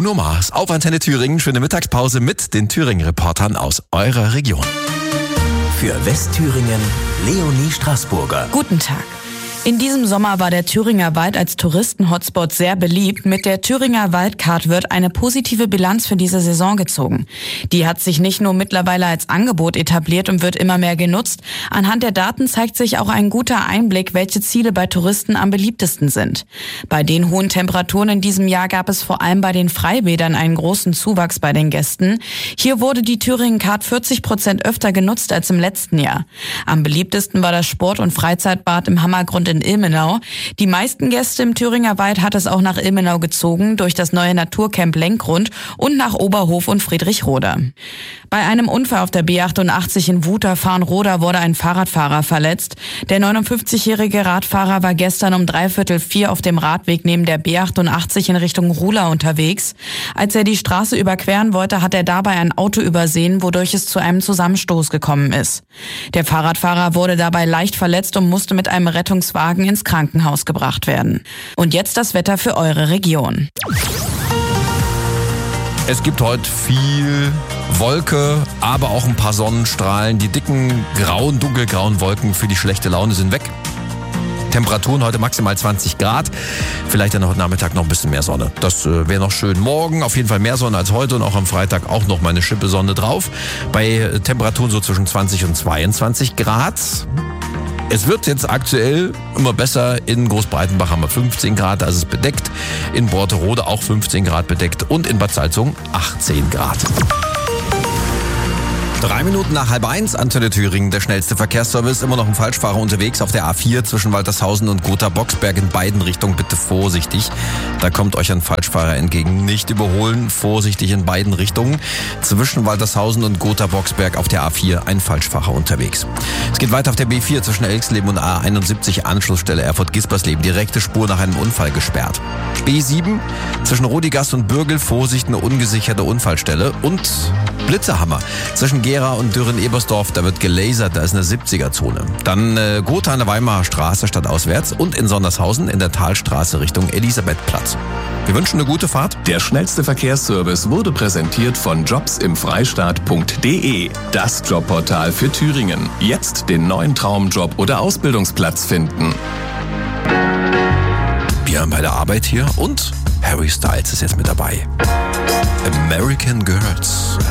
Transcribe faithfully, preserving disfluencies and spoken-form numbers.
Bruno Mars auf Antenne Thüringen. Schöne Mittagspause mit den Thüringen-Reportern aus eurer Region. Für Westthüringen Leonie Straßburger. Guten Tag. In diesem Sommer war der Thüringer Wald als Touristen-Hotspot sehr beliebt. Mit der Thüringer Waldcard wird eine positive Bilanz für diese Saison gezogen. Die hat sich nicht nur mittlerweile als Angebot etabliert und wird immer mehr genutzt. Anhand der Daten zeigt sich auch ein guter Einblick, welche Ziele bei Touristen am beliebtesten sind. Bei den hohen Temperaturen in diesem Jahr gab es vor allem bei den Freibädern einen großen Zuwachs bei den Gästen. Hier wurde die Thüringen-Card vierzig Prozent öfter genutzt als im letzten Jahr. Am beliebtesten war das Sport- und Freizeitbad im Hammergrund in Ilmenau. Die meisten Gäste im Thüringer Wald hat es auch nach Ilmenau gezogen, durch das neue Naturcamp Lenkgrund und nach Oberhof und Friedrichroda. Bei einem Unfall auf der B achtundachtzig in Wuther-Farnroda wurde ein Fahrradfahrer verletzt. Der neunundfünfzigjährige Radfahrer war gestern um dreiviertel vier auf dem Radweg neben der B achtundachtzig in Richtung Ruhla unterwegs. Als er die Straße überqueren wollte, hat er dabei ein Auto übersehen, wodurch es zu einem Zusammenstoß gekommen ist. Der Fahrradfahrer wurde dabei leicht verletzt und musste mit einem Rettungswagen ins Krankenhaus gebracht werden. Und jetzt das Wetter für eure Region. Es gibt heute viel Wolke, aber auch ein paar Sonnenstrahlen. Die dicken, grauen, dunkelgrauen Wolken für die schlechte Laune sind weg. Temperaturen heute maximal zwanzig Grad. Vielleicht dann heute Nachmittag noch ein bisschen mehr Sonne. Das äh, wäre noch schön. Morgen auf jeden Fall mehr Sonne als heute und auch am Freitag auch noch mal eine Schippe Sonne drauf. Bei äh, Temperaturen so zwischen zwanzig und zweiundzwanzig Grad. Es wird jetzt aktuell immer besser. In Großbreitenbach haben wir fünfzehn Grad, da ist es bedeckt. In Borterode auch fünfzehn Grad bedeckt und in Bad Salzung achtzehn Grad. Drei Minuten nach halb eins, Antenne Thüringen, der schnellste Verkehrsservice. Immer noch ein Falschfahrer unterwegs auf der A vier zwischen Waltershausen und Gotha-Boxberg in beiden Richtungen. Bitte vorsichtig, da kommt euch ein Falschfahrer entgegen. Nicht überholen, vorsichtig in beiden Richtungen. Zwischen Waltershausen und Gotha-Boxberg auf der A vier ein Falschfahrer unterwegs. Es geht weiter auf der B vier zwischen Elxleben und A einundsiebzig, Anschlussstelle Erfurt-Gispersleben. Direkte Spur nach einem Unfall gesperrt. B sieben zwischen Rodigast und Bürgel, Vorsicht, eine ungesicherte Unfallstelle. Und Blitzerhammer zwischen Gera und Dürren-Ebersdorf, da wird gelasert, da ist eine siebziger-Zone. Dann äh, Gotha an der Weimarer Straße stadtauswärts und in Sondershausen in der Talstraße Richtung Elisabethplatz. Wir wünschen eine gute Fahrt. Der schnellste Verkehrsservice wurde präsentiert von jobs im freistaat punkt de. Das Jobportal für Thüringen. Jetzt den neuen Traumjob oder Ausbildungsplatz finden. Wir haben bei der Arbeit hier und Harry Styles ist jetzt mit dabei. American Girls.